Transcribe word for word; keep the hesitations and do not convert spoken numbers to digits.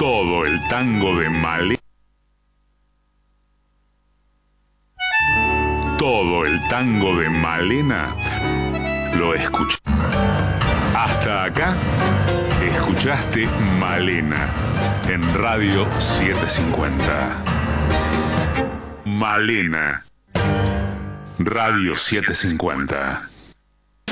Todo el tango de Malena. Todo el tango de Malena lo escuché. Hasta acá escuchaste Malena en Radio setecientos cincuenta. Malena, Radio setecientos cincuenta.